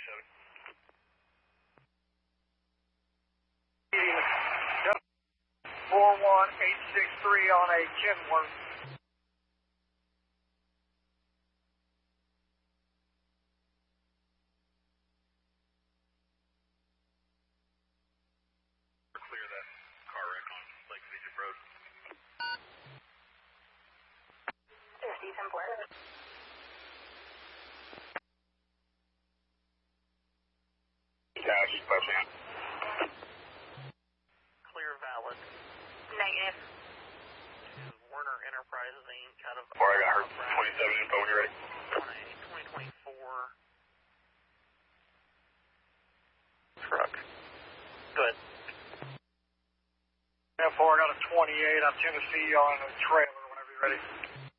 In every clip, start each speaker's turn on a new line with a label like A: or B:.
A: 41863 on a Kenworth.
B: Clear that car wreck on Lake Egypt Road.
C: There's Ethan Blair.
B: Dash, by chance.
D: Clear valid.
C: Negative.
D: To Werner Enterprises Inc. out of...
B: Or I got her 27 info when you're ready.
D: 2024 truck. Good.
A: 10-4, I got a 28 on Tennessee on a trailer whenever you're ready.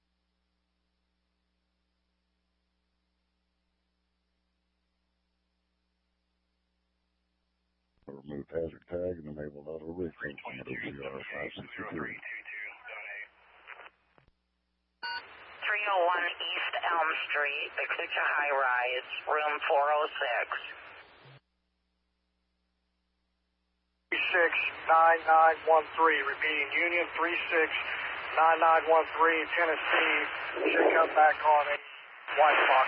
E: Remove hazard tag and enable auto refresh on the VR 563.
C: 301 East Elm Street, Exeter High Rise, room 406.
A: 369913, repeating Union 369913, Tennessee, should come back on a white box.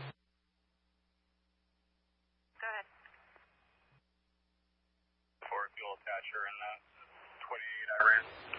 C: Go ahead.
B: For fuel attacher and 28 I ran.